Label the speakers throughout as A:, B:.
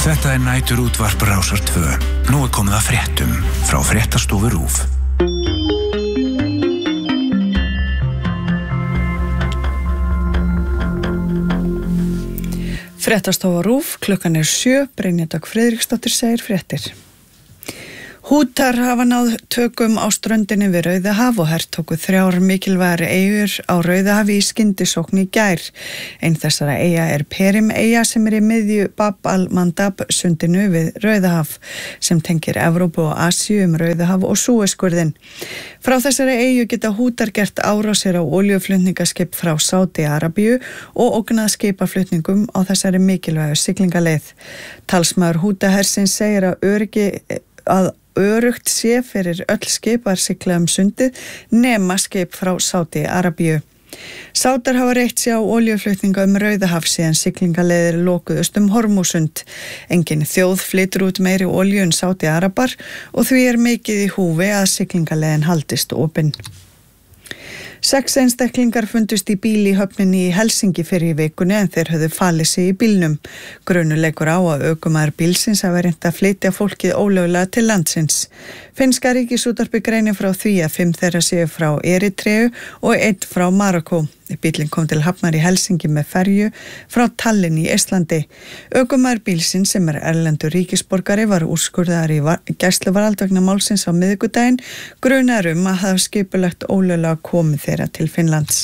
A: Þetta nætur útvarp Rásar 2. Nú komið að fréttum frá Fréttastofu RÚV.
B: Fréttastofa RÚV, klukkan 7, Brynja Dögg Friðriksdóttir segir fréttir. Hútar hafa náð tökum á ströndinni við Rauðahaf og hertóku 3 mikilvægar eyjur á Rauðahafi í skyndisókn í gær. Ein þessara eyja Perim eyja sem í miðju Bab al-Mandab sundinu við Rauðahaf sem tengir Evrópu og Asíu Rauðahaf og Súezskurðinn. Frá þessari eyju geta hútar gert árásir á olíuflutningaskip frá Sádi-Arabíu og ógnað skipaflutningum á þessari mikilvægu siglingaleið. Talsmaður hútahersins segir að örugt sé fyrir öll skipar sigla sundið nema skip frá Sádi-Arabíu. Sátar hafa reitt sig á olíuflutninga Rauðahaf síðan siglingaleiðir lokuðust Hormúsund. Engin þjóð flytur út meiri olíu en Sádi-Arabar og því mikið í húfi að siglingaleiðin haldist opin. 6 einstaklingar fundust í bíl í höfninni í Helsingi fyrir í vikunni en þeir höfðu falið sig í bílnum. Grunur leikur á að ökumaður bílsins hafi reynt að flytja fólkið ólöglega til landsins. Finnska Ríkisútvarpið greinir frá því að 5 þeirra séu frá Eritreu og 1 frá Marokkó. Bíllinn kom til hafnar í Helsingi með ferju frá Tallinn í Eistlandi. Ökumaður bílsins sem erlendur ríkisborgari var úrskurðaður í gæsluvarðhald vegna málsins á miðvikudaginn, grunaður að hafa skipulagt ólöglega komið þeirra til Finnlands.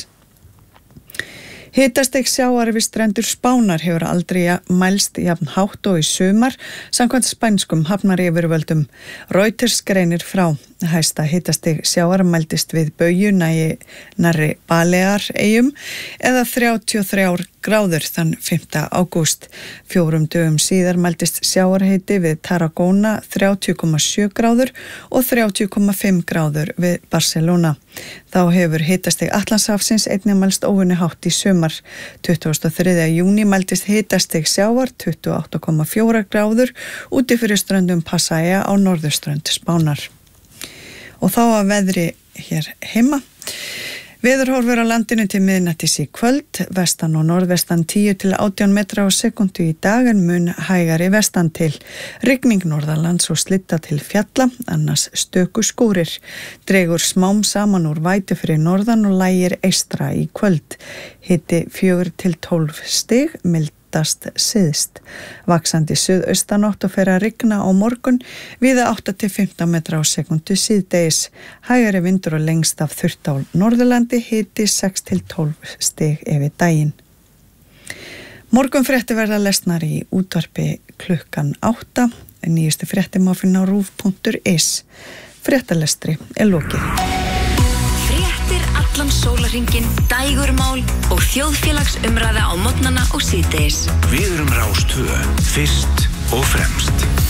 B: Hitastig sjávar við strendur Spánar hefur aldrei mælst jafn hátt og í sumar samkvæmt spænskum hafnaryfirvöldum. Reuters greinir frá. Hæsta hitastig sjávar mældist við Bauju nærri Baleareyjum eða 33 gráður þann 5. ágúst. 4 dögum síðar mældist sjávarhiti við Tarragona 30,7 gráður og 30,5 gráður við Barcelona. Þá hefur hitastig Atlantshafsins einnig mælst óvenju hátt í sumar. 23. júní mældist hitastig sjávar 28,4 gráður úti fyrir ströndum Pasaia á norðurströnd Spánar. Og þá að veðri hér heima. Veðurhorfur á landinu til miðnættis í kvöld, vestan og norðvestan 10 til 18 metra á sekundu í dag en mun hægari vestan til. Rigning norðanlands og slitta til fjalla, annars stöku skúrir. Dregur smám saman úr vætu fyrir norðan og lægir eystra í kvöld. Hiti 4 til 12 stig, syðst. Vaxandi suðaustanátt og fer að rigna á morgun víða 8 til 15 metra á sekundu síðdegis. Hægari vindur og lengst af þurrt á Norðurlandi, hiti 6 til 12 stig yfir daginn. Morgunfréttir verða lesnar í útvarpi klukkan 8. Nýjustu fréttir má finna á rúv.is. Fréttalestri lokið.
C: Allan sólarhringinn, dægurmál og þjóðfélagsumræða á morgnana og síðdegis.
A: Við Rás 2, fyrst og fremst.